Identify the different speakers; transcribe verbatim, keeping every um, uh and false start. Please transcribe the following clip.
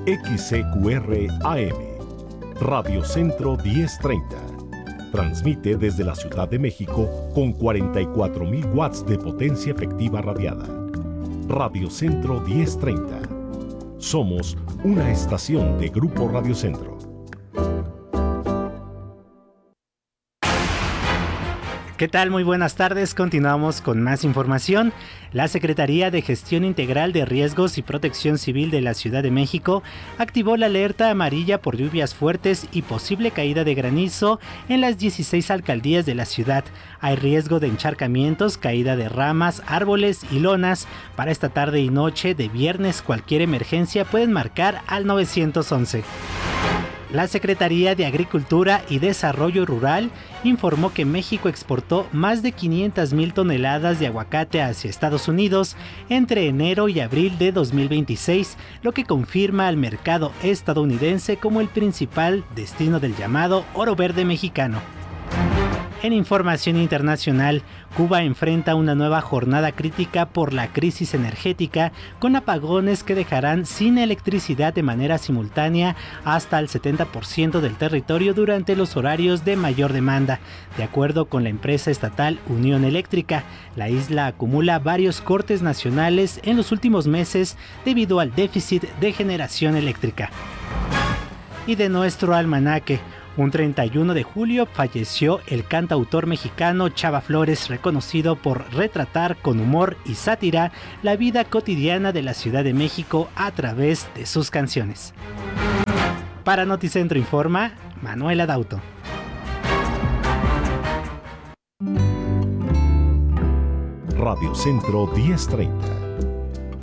Speaker 1: X C Q R A M, Radio Centro diez treinta. Transmite desde la Ciudad de México con cuarenta y cuatro mil watts de potencia efectiva radiada. Radio Centro diez treinta. Somos una estación de Grupo Radio Centro.
Speaker 2: ¿Qué tal? Muy buenas tardes. Continuamos con más información. La Secretaría de Gestión Integral de Riesgos y Protección Civil de la Ciudad de México activó la alerta amarilla por lluvias fuertes y posible caída de granizo en las dieciséis alcaldías de la ciudad. Hay riesgo de encharcamientos, caída de ramas, árboles y lonas. Para esta tarde y noche de viernes, cualquier emergencia pueden marcar al nueve once. La Secretaría de Agricultura y Desarrollo Rural informó que México exportó más de quinientas mil toneladas de aguacate hacia Estados Unidos entre enero y abril de dos mil veintiséis, lo que confirma al mercado estadounidense como el principal destino del llamado oro verde mexicano. En información internacional, Cuba enfrenta una nueva jornada crítica por la crisis energética, con apagones que dejarán sin electricidad de manera simultánea hasta el setenta por ciento del territorio durante los horarios de mayor demanda. De acuerdo con la empresa estatal Unión Eléctrica, la isla acumula varios cortes nacionales en los últimos meses debido al déficit de generación eléctrica. Y de nuestro almanaque, un treinta y uno de julio falleció el cantautor mexicano Chava Flores, reconocido por retratar con humor y sátira la vida cotidiana de la Ciudad de México a través de sus canciones. Para Noticentro Informa, Manuela Dauto.
Speaker 1: Radio Centro diez treinta.